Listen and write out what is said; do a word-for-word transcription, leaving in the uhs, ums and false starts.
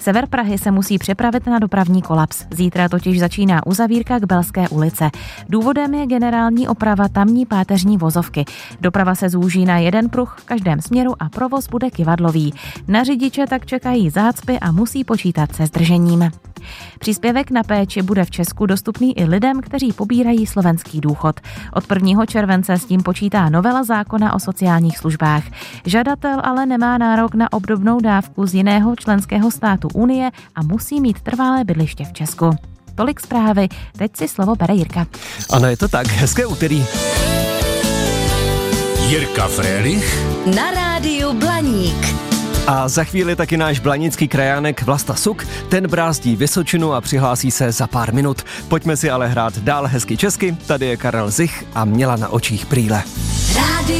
Sever Prahy se musí připravit na dopravní kolaps. Zítra totiž začíná uzavírka k Belské ulice. Důvodem je generální oprava tamní páteřní vozovky. Doprava se zúží na jeden pruh v každém směru a provoz bude kyvadlový. Na řidiče tak čekají zácpy a musí počítat se zdržením. Příspěvek na péči bude v Česku dostupný i lidem, kteří pobírají slovenský důchod. Od prvního července s tím počítá novela zákona o sociálních službách. Žadatel ale nemá nárok na obdobnou dávku z jiného členského státu Unie a musí mít trvalé bydliště v Česku. Tolik zprávy, teď si slovo bere Jirka. Ano, je to tak, hezké úterý. Jirka Frélich na rádiu Blaník. A za chvíli taky náš blanický krajánek Vlasta Suk, ten brázdí Vysočinu a přihlásí se za pár minut. Pojďme si ale hrát dál hezky česky, tady je Karel Zich a Měla na očích brýle.